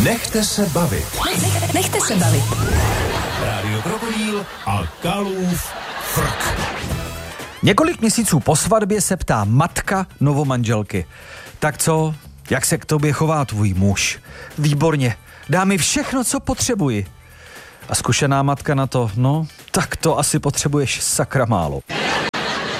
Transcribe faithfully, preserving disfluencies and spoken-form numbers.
Nechte se bavit. Nechte se bavit. Rádio Krokodýl a Kalův frk. Několik měsíců po svatbě se ptá matka novomanželky. Tak co? Jak se k tobě chová tvůj muž? Výborně. Dá mi všechno, co potřebuji. A zkušená matka na to, no, tak to asi potřebuješ sakra málo.